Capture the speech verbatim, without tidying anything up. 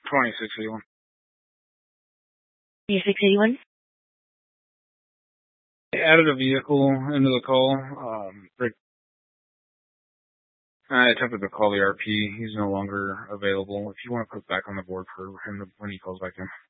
twenty-six eighty-one. twenty-six eighty-one? I added a vehicle into the call. Um, Rick, I attempted to call the R P. He's no longer available. If you want to put it back on the board for him when he calls back in.